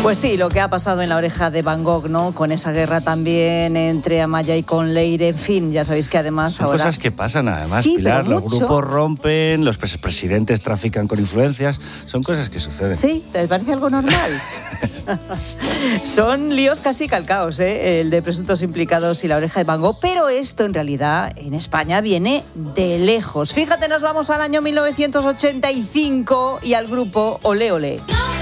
Pues sí, lo que ha pasado en La Oreja de Van Gogh, ¿no? Con esa guerra también entre Amaya y Conleire, en fin, ya sabéis que además son ahora... cosas que pasan además, sí, Pilar, los mucho. grupos rompen, los presidentes trafican con influencias, son cosas que suceden. Sí, ¿te parece algo normal? Son líos casi calcaos, ¿eh? El de presuntos implicados y La Oreja de Van Gogh, pero esto en realidad en España viene de lejos. Fíjate, nos vamos al año 1985 y al grupo Olé Olé.